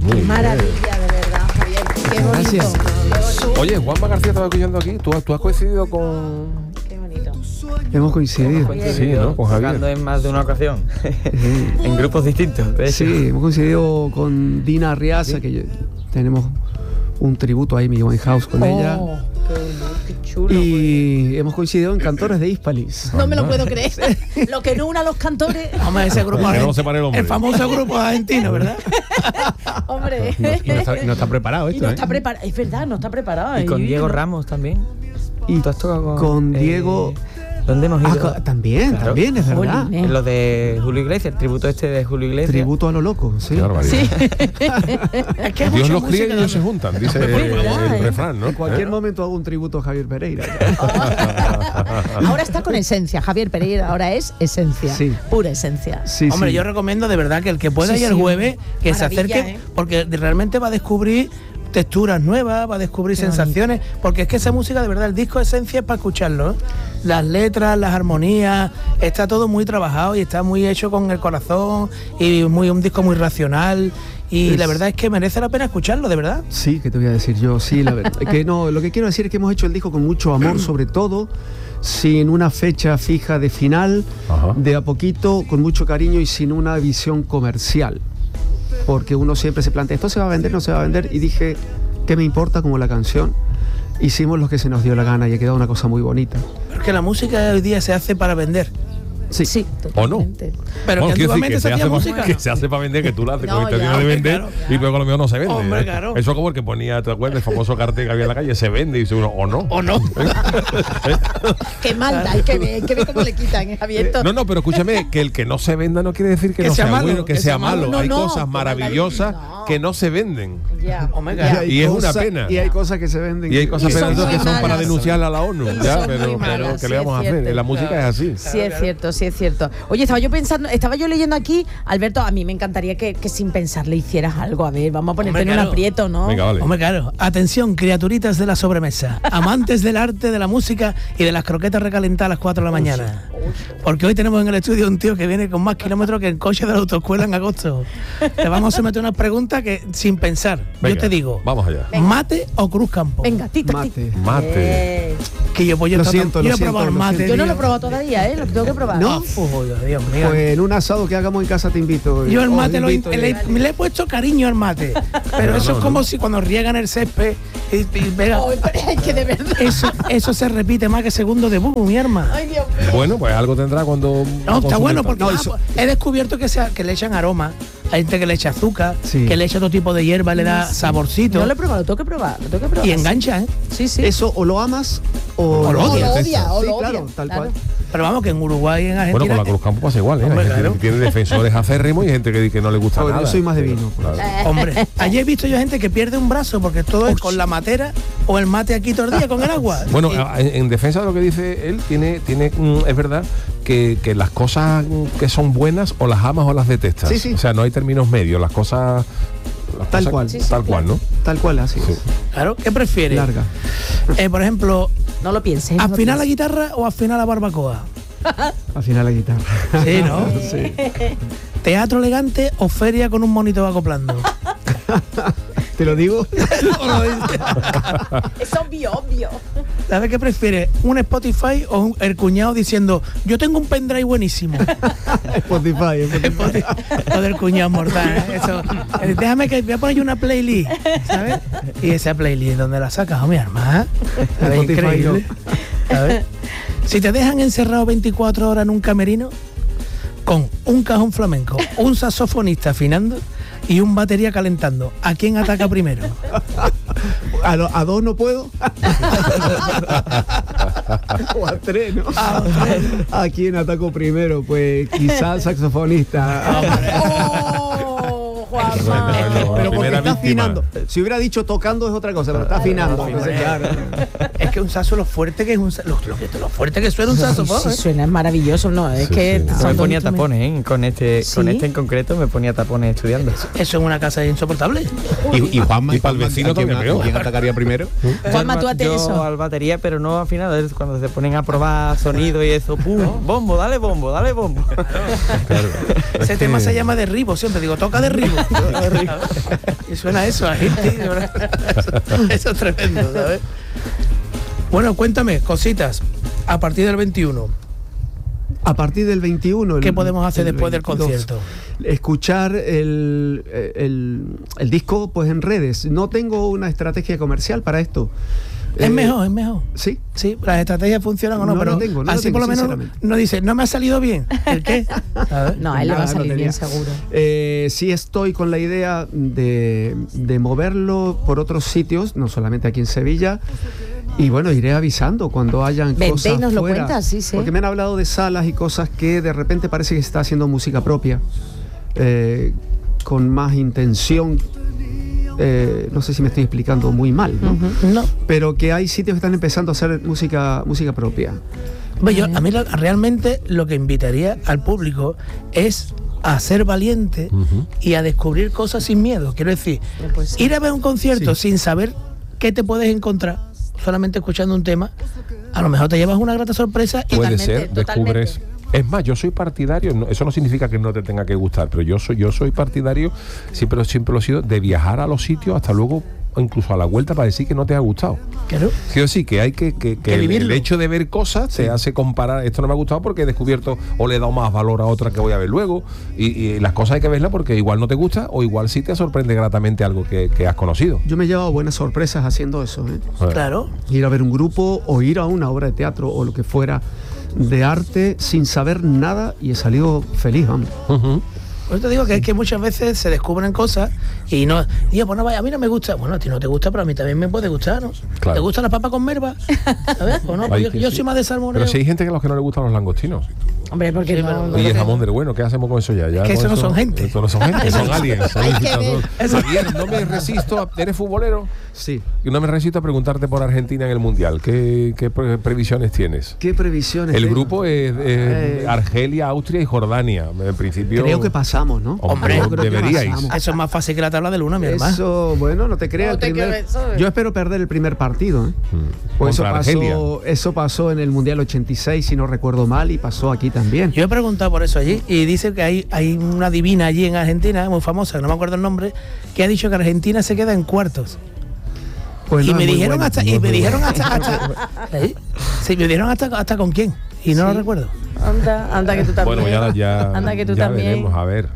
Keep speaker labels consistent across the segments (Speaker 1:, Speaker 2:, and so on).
Speaker 1: Qué maravilla, de verdad, Javier. Qué bonito.
Speaker 2: Gracias.
Speaker 1: Qué bonito.
Speaker 3: Oye, Juanma García estaba escuchando aquí. ¿Tú has coincidido con...?
Speaker 1: Qué bonito.
Speaker 2: Hemos coincidido.
Speaker 3: Sí, ¿no? Con Javier.
Speaker 4: Tocando en más de una ocasión. En grupos distintos. De hecho.
Speaker 2: Sí, hemos coincidido con Dina Arriaza, que tenemos un tributo ahí, mi Winehouse, con ella.
Speaker 1: Qué chulo.
Speaker 2: Y hemos coincidido en Cantores de Hispalis.
Speaker 1: No me lo puedo creer. Lo que no une a los cantores.
Speaker 5: Hombre, ese grupo
Speaker 3: Que no se pare el hombre.
Speaker 5: el famoso grupo argentino, ¿verdad?
Speaker 1: Hombre.
Speaker 3: Y no está preparado
Speaker 1: Y
Speaker 3: esto,
Speaker 1: no
Speaker 3: ¿eh?
Speaker 1: está preparado. Es verdad, no está preparado.
Speaker 4: Y con
Speaker 1: Ahí,
Speaker 4: Diego
Speaker 1: ¿no?
Speaker 4: Ramos también.
Speaker 2: Y
Speaker 4: ¿Tú has tocado
Speaker 2: con Diego...
Speaker 4: ¿Dónde hemos ido?
Speaker 2: También,
Speaker 4: Claro.
Speaker 2: también, es verdad.
Speaker 1: Jolín,
Speaker 4: En lo de Julio Iglesias, el tributo este de Julio Iglesias.
Speaker 2: Tributo a lo loco, sí.
Speaker 3: Qué barbaridad.
Speaker 1: Sí.
Speaker 5: Es que hay
Speaker 3: Dios
Speaker 5: mucha
Speaker 3: los cría y
Speaker 5: música
Speaker 3: ellos se juntan, dice el
Speaker 1: verdad,
Speaker 3: refrán, ¿no?
Speaker 2: En cualquier momento hago un tributo a Javier Pereira.
Speaker 1: Ahora está con esencia, Javier Pereira. Ahora es esencia.
Speaker 2: Sí.
Speaker 1: Pura esencia.
Speaker 2: Sí,
Speaker 5: Hombre,
Speaker 2: sí.
Speaker 5: yo recomiendo de verdad que el que pueda
Speaker 1: Sí,
Speaker 5: ir el
Speaker 1: sí.
Speaker 5: jueves, que se
Speaker 1: Maravilla,
Speaker 5: acerque,
Speaker 1: ¿eh?
Speaker 5: porque realmente va a descubrir texturas nuevas, va a descubrir sensaciones, porque es que esa música, de verdad, el disco Esencia es para escucharlo, ¿eh? Las letras, las armonías, está todo muy trabajado y está muy hecho con el corazón y un disco muy racional. Y la verdad es que merece la pena escucharlo, de verdad.
Speaker 2: Sí, que te voy a decir yo, sí, la verdad. Que no, lo que quiero decir es que hemos hecho el disco con mucho amor, sobre todo, sin una fecha fija de final,
Speaker 3: Ajá.
Speaker 2: de a poquito, con mucho cariño y sin una visión comercial. Porque uno siempre se plantea, ¿esto se va a vender, no se va a vender? Y dije, ¿qué me importa? Como la canción. Hicimos lo que se nos dio la gana y ha quedado una cosa muy bonita.
Speaker 5: Porque la música de hoy día se hace para vender.
Speaker 2: Sí.
Speaker 1: Sí,
Speaker 3: ¿O no?
Speaker 1: totalmente.
Speaker 5: Pero
Speaker 3: Bueno,
Speaker 5: que
Speaker 3: quiero decir
Speaker 5: antiguamente
Speaker 3: que
Speaker 5: se hacía música.
Speaker 3: que se hace para vender, que tú la haces
Speaker 1: No,
Speaker 3: con intención
Speaker 1: ya,
Speaker 3: de
Speaker 1: hombre,
Speaker 3: vender
Speaker 5: claro,
Speaker 3: y luego a lo mejor no se vende.
Speaker 5: Hombre,
Speaker 3: ¿eh?
Speaker 5: claro.
Speaker 3: Eso como el que ponía, ¿te acuerdas? El famoso cartel que había en la calle, se vende y dice uno, o no.
Speaker 5: ¿O no?
Speaker 1: Qué maldad, hay que ver cómo le quitan, Javier.
Speaker 3: No, pero escúchame, que el que no se venda no quiere decir que
Speaker 5: Que
Speaker 3: no
Speaker 5: sea
Speaker 3: sea
Speaker 5: malo,
Speaker 3: bueno, que sea malo.
Speaker 1: No,
Speaker 3: Hay
Speaker 1: no,
Speaker 3: cosas
Speaker 1: no,
Speaker 3: maravillosas
Speaker 1: no.
Speaker 3: que no se venden.
Speaker 1: Ya.
Speaker 5: Hombre,
Speaker 1: ya.
Speaker 5: claro.
Speaker 3: Y es una pena.
Speaker 2: Y hay cosas que se venden.
Speaker 3: Y hay cosas
Speaker 1: Y son
Speaker 3: pendientes
Speaker 1: muy
Speaker 3: que son para
Speaker 1: malas.
Speaker 3: denunciarle a la ONU.
Speaker 1: Y
Speaker 3: Ya,
Speaker 1: son muy
Speaker 3: pero
Speaker 1: malas,
Speaker 3: ¿qué
Speaker 1: sí,
Speaker 3: le vamos a
Speaker 1: es
Speaker 3: hacer?
Speaker 1: cierto.
Speaker 3: La música es así.
Speaker 1: Sí, es cierto, sí es cierto. Oye, estaba yo leyendo aquí, Alberto, a mí me encantaría que sin pensar le hicieras algo. A ver, vamos a ponerte
Speaker 5: Hombre,
Speaker 1: en un
Speaker 5: claro.
Speaker 1: aprieto, ¿no?
Speaker 3: Venga, vale.
Speaker 5: Hombre, claro. Atención, criaturitas de la sobremesa, amantes del arte, de la música y de las croquetas recalentadas a las 4 de la mañana. Porque hoy tenemos en el estudio un tío que viene con más kilómetros que el coche de la autoescuela en agosto. Te vamos a someter unas preguntas que, sin pensar,
Speaker 3: Venga,
Speaker 5: yo te digo,
Speaker 3: Vamos allá.
Speaker 5: ¿mate o Cruz Campo?
Speaker 1: Venga, tita,
Speaker 2: Mate.
Speaker 3: Mate.
Speaker 5: Que yo, pues yo
Speaker 2: Lo
Speaker 5: he
Speaker 2: siento,
Speaker 5: yo
Speaker 2: lo
Speaker 5: he probado el
Speaker 2: siento, lo
Speaker 5: mate.
Speaker 2: siento.
Speaker 1: Yo no
Speaker 5: tío.
Speaker 1: lo he probado todavía, ¿eh? Lo tengo que probar.
Speaker 2: ¿No?
Speaker 5: Dios mío.
Speaker 2: Pues en un asado que hagamos en casa te invito.
Speaker 5: Yo el
Speaker 2: Os
Speaker 5: mate
Speaker 2: invito y-
Speaker 5: le he puesto cariño al mate. Pero eso es como si cuando riegan el césped y pega.
Speaker 1: Ay, pero es que de verdad.
Speaker 5: Eso se repite más que segundo de mi hermano.
Speaker 1: Ay, Dios mío.
Speaker 3: Bueno, pues algo tendrá cuando...
Speaker 5: No, está bueno porque
Speaker 2: No, eso-
Speaker 5: he descubierto que le echan aroma. Hay gente que le echa azúcar,
Speaker 2: Sí.
Speaker 5: que le echa otro tipo de hierba, le da saborcito.
Speaker 1: No lo he probado, lo tengo que probar. Lo tengo que probar.
Speaker 5: Y engancha, ¿eh?
Speaker 1: Sí, sí.
Speaker 2: Eso o lo amas o
Speaker 5: lo
Speaker 1: o
Speaker 5: odias.
Speaker 1: lo odia, o
Speaker 2: Sí,
Speaker 1: lo
Speaker 2: claro,
Speaker 1: odia.
Speaker 2: tal
Speaker 1: Claro.
Speaker 2: cual.
Speaker 5: Pero vamos, que en Uruguay y en
Speaker 3: Bueno,
Speaker 5: Argentina.
Speaker 3: con la Cruz Campo pasa igual, ¿eh?
Speaker 5: Hombre,
Speaker 3: Hay gente
Speaker 5: claro.
Speaker 3: que tiene defensores acérrimos y gente que no le gusta
Speaker 2: Bueno,
Speaker 3: nada.
Speaker 2: yo soy más de vino.
Speaker 3: Claro.
Speaker 5: Hombre, allí he visto yo gente que pierde un brazo porque todo es con la matera o el mate aquí todo el día con el agua.
Speaker 3: Bueno,
Speaker 5: Y-
Speaker 3: en defensa de lo que dice él, es verdad que las cosas que son buenas o las amas o las detestas.
Speaker 2: Sí, sí.
Speaker 3: O sea, no hay términos medios, las cosas...
Speaker 2: Tal
Speaker 3: cosas-
Speaker 2: cual.
Speaker 1: Sí, sí,
Speaker 3: tal cual, ¿no?
Speaker 2: Tal cual, así.
Speaker 3: Sí.
Speaker 5: Claro, ¿qué prefieres?
Speaker 2: Larga.
Speaker 5: Por ejemplo,
Speaker 1: No lo pienses. no lo
Speaker 5: ¿afinar la
Speaker 1: pienses.
Speaker 5: guitarra o afinar la barbacoa?
Speaker 2: Al final la guitarra.
Speaker 5: Sí, ¿no?
Speaker 2: Sí.
Speaker 5: ¿Teatro elegante o feria con un monito acoplando?
Speaker 2: ¿Te lo digo?
Speaker 1: Es obvio, obvio.
Speaker 5: ¿Sabes qué prefieres? ¿Un Spotify o el cuñado diciendo yo tengo un pendrive buenísimo?
Speaker 2: Spotify.
Speaker 5: Lo del cuñado mortal, ¿eh? Eso. Déjame que voy a poner yo una playlist, ¿sabes? Y esa playlist, ¿dónde la sacas? Oh, mi hermana. ¿Sabes?
Speaker 2: Spotify,
Speaker 5: Increíble. ¿Sabes? Si te dejan encerrado 24 horas en un camerino con un cajón flamenco, un saxofonista afinando y un batería calentando, ¿a quién ataca primero?
Speaker 2: A dos no puedo. O a tres, ¿no? ¿A quién ataco primero? Pues quizás saxofonista.
Speaker 1: Oh, Juanma.
Speaker 3: Bueno,
Speaker 2: Pero porque
Speaker 3: primera
Speaker 2: está
Speaker 3: víctima.
Speaker 2: afinando. Si hubiera dicho tocando es otra cosa, pero está afinando. Entonces, claro.
Speaker 5: Es que un saxo, lo fuerte que es lo fuerte que suena un saxofón,
Speaker 1: Sí,
Speaker 5: ¿eh?
Speaker 1: suena maravilloso, ¿no? Es
Speaker 3: Sí,
Speaker 1: que
Speaker 3: sí.
Speaker 4: Yo
Speaker 1: son
Speaker 4: me
Speaker 1: dos
Speaker 4: ponía
Speaker 1: instrumentos.
Speaker 4: tapones, ¿eh? Con este
Speaker 1: ¿Sí?
Speaker 4: en concreto me ponía tapones estudiando.
Speaker 5: Eso en una casa insoportable.
Speaker 6: Y Juanma,
Speaker 3: Y para el vecino también peor.
Speaker 6: ¿Quién atacaría primero?
Speaker 1: Juanma, tú hazte
Speaker 4: Yo
Speaker 1: eso.
Speaker 4: al batería, pero no afinado, es cuando se ponen a probar sonido y eso, ¡pum! Bombo, dale bombo, dale bombo.
Speaker 5: Ese tema se llama derribo, siempre digo, toca derribo. Y suena eso, ahí, eso es tremendo, ¿sabes? Bueno, cuéntame, cositas, a partir del 21.
Speaker 2: A partir del 21...
Speaker 5: ¿Qué podemos hacer después
Speaker 2: 22,
Speaker 5: del concierto?
Speaker 2: Escuchar el disco pues en redes. No tengo una estrategia comercial para esto.
Speaker 5: Es mejor.
Speaker 2: ¿Sí?
Speaker 5: Sí, las estrategias funcionan o no,
Speaker 2: No
Speaker 5: pero
Speaker 2: lo tengo,
Speaker 5: así por lo menos no dice, no me ha salido bien. ¿El qué? A ver.
Speaker 1: No, a él le va a
Speaker 2: Nada, no
Speaker 1: salir bien,
Speaker 2: tenía.
Speaker 1: seguro.
Speaker 2: Sí estoy con la idea de moverlo por otros sitios, no solamente aquí en Sevilla. Y bueno, iré avisando cuando hayan
Speaker 1: Vente
Speaker 2: cosas
Speaker 1: y nos lo
Speaker 2: fuera.
Speaker 1: cuentas, sí.
Speaker 2: Porque me han hablado de salas y cosas que de repente parece que se está haciendo música propia, con más intención. No sé si me estoy explicando muy mal, ¿no?
Speaker 5: No.
Speaker 2: Pero que hay sitios que están empezando a hacer música propia.
Speaker 5: Bueno, a mí realmente lo que invitaría al público es a ser valiente y a descubrir cosas sin miedo. Quiero decir,
Speaker 1: Pues sí.
Speaker 5: ir a ver un concierto sin saber qué te puedes encontrar, solamente escuchando un tema, a lo mejor te llevas una grata sorpresa y
Speaker 3: Puede
Speaker 1: Totalmente,
Speaker 3: ser, descubres. Es más, yo soy partidario, eso no significa que no te tenga que gustar, pero yo soy partidario, siempre lo he sido, de viajar a los sitios hasta luego, incluso a la vuelta, para decir que no te ha gustado.
Speaker 5: Claro.
Speaker 3: Quiero decir que hay que el
Speaker 5: vivirlo.
Speaker 3: hecho de ver cosas te hace comparar, esto no me ha gustado porque he descubierto o le he dado más valor a otra que voy a ver luego, y las cosas hay que verlas porque igual no te gusta o igual sí te sorprende gratamente algo que has conocido.
Speaker 2: Yo me he llevado buenas sorpresas haciendo eso, ¿eh?
Speaker 5: Claro.
Speaker 2: Ir a ver un grupo o ir a una obra de teatro o lo que fuera de arte sin saber nada y he salido feliz, vamos.
Speaker 5: Por eso te digo que es que muchas veces se descubren cosas y no, digo, pues no vaya, a mí no me gusta. Bueno, a ti no te gusta, pero a mí también me puede gustar, ¿no?
Speaker 3: Claro.
Speaker 5: ¿Te gusta la papa con merva? ¿Sabes? Pues no, pues yo soy más de salmoneo.
Speaker 3: Pero si hay gente a los que no le gustan los langostinos.
Speaker 1: Hombre, porque
Speaker 5: Sí,
Speaker 1: no...
Speaker 5: pero-
Speaker 3: Y el jamón del bueno, ¿qué hacemos con eso ya?
Speaker 5: Es que
Speaker 3: con
Speaker 5: eso no son gente.
Speaker 3: Eso no son gente, son aliens. son
Speaker 1: Hay que
Speaker 3: visitadores. Javier, no me resisto, ¿eres futbolero?
Speaker 2: Sí.
Speaker 3: Y no me resisto a preguntarte por Argentina en el Mundial. ¿Qué previsiones tienes?
Speaker 2: ¿Qué previsiones?
Speaker 3: El
Speaker 2: tengo?
Speaker 3: grupo es Argelia, Austria y Jordania. En principio...
Speaker 2: Creo que pasamos, ¿no?
Speaker 3: Hombre,
Speaker 2: Yo creo que
Speaker 3: deberíais.
Speaker 2: pasamos.
Speaker 5: Eso es más fácil que la tabla del 1, mi hermano.
Speaker 2: Eso, bueno, no te creas.
Speaker 1: No te creas, ¿sabes?
Speaker 2: Yo espero perder el primer partido, ¿eh? Pues
Speaker 3: Contra Argelia.
Speaker 2: eso pasó en el Mundial 86, si no recuerdo mal, y pasó aquí también.
Speaker 5: Yo he preguntado por eso allí y dice que hay una divina allí en Argentina, muy famosa, no me acuerdo el nombre, que ha dicho que Argentina se queda en cuartos.
Speaker 2: Pues
Speaker 5: Y
Speaker 2: no,
Speaker 5: me
Speaker 2: es muy
Speaker 5: dijeron
Speaker 2: bueno.
Speaker 5: hasta, y me dijeron ¿sí? Sí, me dijeron hasta con quién. Y no lo recuerdo.
Speaker 1: Anda que tú también.
Speaker 3: Bueno, ya
Speaker 1: Anda que tú
Speaker 3: ya
Speaker 1: también.
Speaker 3: veremos, a ver.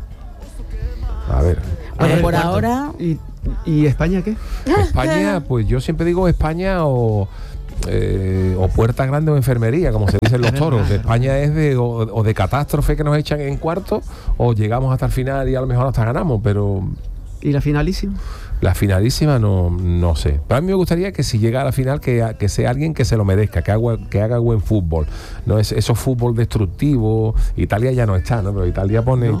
Speaker 3: A ver.
Speaker 1: Bueno, por
Speaker 5: ¿cuánto?
Speaker 1: ahora...
Speaker 2: ¿Y España qué?
Speaker 3: España, pues yo siempre digo España o puerta grande o enfermería, como se dicen los toros. España es o de catástrofe que nos echan en cuarto, o llegamos hasta el final y a lo mejor hasta ganamos, pero
Speaker 2: ¿Y la finalísima?
Speaker 3: la finalísima no sé. Pero a mí me gustaría que si llega a la final que sea alguien que se lo merezca, que haga buen fútbol. No es eso fútbol destructivo. Italia ya no está, ¿no? Pero Italia pone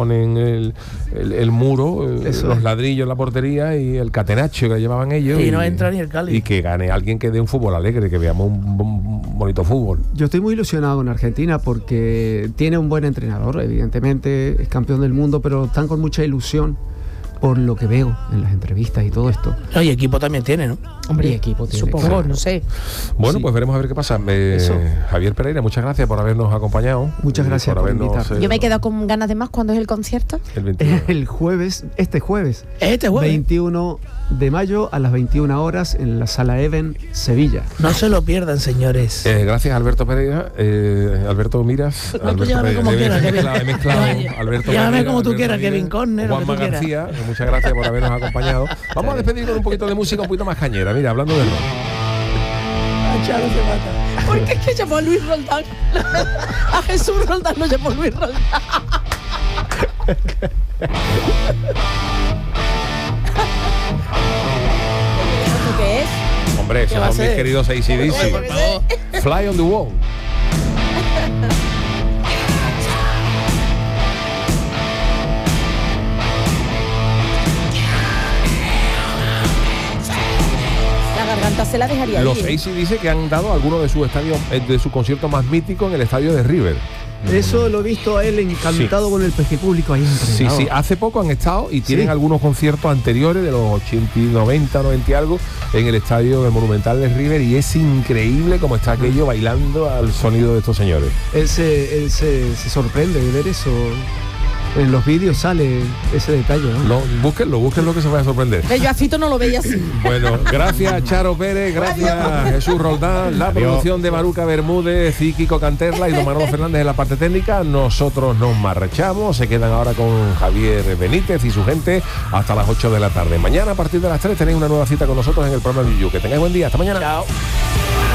Speaker 3: el muro,
Speaker 2: Eso
Speaker 3: los
Speaker 2: es.
Speaker 3: ladrillos en la portería y el catenaccio que llevaban ellos.
Speaker 5: Y no entra ni el Cali.
Speaker 3: Y que gane alguien que dé un fútbol alegre, que veamos un bonito fútbol.
Speaker 2: Yo estoy muy ilusionado con Argentina porque tiene un buen entrenador, evidentemente es campeón del mundo, pero están con mucha ilusión por lo que veo en las entrevistas y todo esto.
Speaker 5: No, y equipo también tiene, ¿no?
Speaker 1: Hombre,
Speaker 2: Y equipo tiene,
Speaker 1: supongo,
Speaker 2: claro.
Speaker 1: no sé.
Speaker 3: Bueno,
Speaker 2: Sí.
Speaker 3: pues veremos a ver qué pasa.
Speaker 2: Eso.
Speaker 3: Javier Pereira, muchas gracias por habernos acompañado.
Speaker 2: Muchas
Speaker 3: Y
Speaker 2: gracias por
Speaker 3: habernos,
Speaker 2: invitarme.
Speaker 1: Yo me he quedado con ganas de más. ¿Cuándo es el concierto?
Speaker 3: el 21.
Speaker 2: El jueves, este jueves,
Speaker 5: Este jueves.
Speaker 2: 21 de mayo a las 21 horas en la Sala Even, Sevilla.
Speaker 5: No se lo pierdan, señores.
Speaker 3: Gracias Alberto Pereira, Alberto Miras.
Speaker 5: No, tú
Speaker 3: Alberto
Speaker 5: llámame
Speaker 3: Pereira.
Speaker 5: como
Speaker 3: He
Speaker 5: quieras,
Speaker 3: mezclado,
Speaker 5: Kevin.
Speaker 3: he mezclado
Speaker 5: Llámame-
Speaker 3: Alberto
Speaker 5: llámame
Speaker 3: Pereira,
Speaker 5: como tú
Speaker 3: Alberto
Speaker 5: quieras,
Speaker 3: Miras,
Speaker 5: Kevin Conner, lo que
Speaker 3: Juanma
Speaker 5: tú quieras.
Speaker 3: García, muchas gracias por habernos acompañado. Vamos a despedir con un poquito de música un poquito más cañera. Mira, hablando de rock.
Speaker 5: Ah, Chalo se mata.
Speaker 1: Porque es que llamó a Luis Roldán. A Jesús Roldán lo llamó Luis Roldán. ¿Esto qué es?
Speaker 3: Hombre, esos
Speaker 5: va a
Speaker 3: son mis
Speaker 5: ser?
Speaker 3: queridos AC/DC. Fly on the Wall.
Speaker 1: La garganta se la dejaría
Speaker 3: Los
Speaker 1: ahí, ¿eh?
Speaker 3: AC/DC que han dado algunos de sus estadios, de su concierto más mítico en el estadio de River.
Speaker 2: Eso lo he visto a él encantado con el peje público ahí
Speaker 3: Sí,
Speaker 2: entrenado.
Speaker 3: sí, hace poco han estado y tienen
Speaker 2: Sí.
Speaker 3: algunos conciertos anteriores de los 80, 90, 90 y algo en el estadio del Monumental de River y es increíble cómo está aquello bailando al sonido de estos señores.
Speaker 2: Él se sorprende de ver eso. En los vídeos sale ese detalle, ¿no?
Speaker 3: No, búsquenlo que se vaya a sorprender.
Speaker 1: Yo a Fito no lo veía así.
Speaker 3: Bueno, gracias Charo Pérez, gracias Jesús Roldán, la producción de Maruca Bermúdez y Kiko Canterla y don Manolo Fernández en la parte técnica. Nosotros nos marchamos, se quedan ahora con Javier Benítez y su gente hasta las 8 de la tarde. Mañana a partir de las 3 tenéis una nueva cita con nosotros en el programa Yuyu. Que tengáis buen día, hasta mañana.
Speaker 5: Chao.